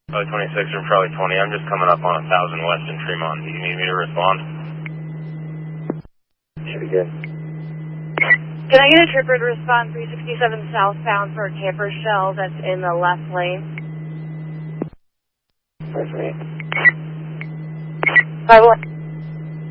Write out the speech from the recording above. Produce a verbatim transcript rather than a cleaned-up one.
Oh, twenty-six from Charlie twenty. I'm just coming up on one thousand West in Tremont. Do you need me to respond? Should be good. Can I get a trooper to respond three sixty-seven southbound for a camper shell that's in the left lane? First rate. five one.